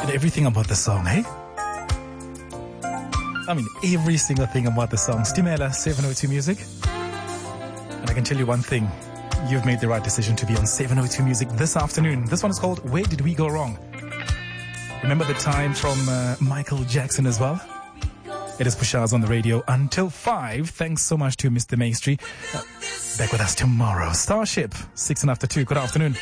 And everything about the song, eh? I mean, every single thing about the song. Stimela, 702 Music. And I can tell you one thing. You've made the right decision to be on 702 Music this afternoon. This one is called Where Did We Go Wrong? Remember the time from Michael Jackson as well? It is Pushaz on the radio until 5. Thanks so much to Mr. Maestri. Back with us tomorrow. Starship, 6 and after 2. Good afternoon.